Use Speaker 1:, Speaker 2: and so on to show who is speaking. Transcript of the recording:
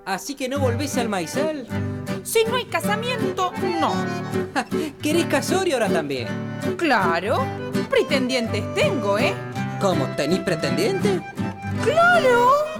Speaker 1: ¿Así que no volvés al maizal?
Speaker 2: Si no hay casamiento, no.
Speaker 1: ¿Querés casorio ahora también?
Speaker 2: Claro, pretendientes tengo, ¿eh?
Speaker 1: ¿Cómo? ¿Tenís pretendiente?
Speaker 2: ¡Claro!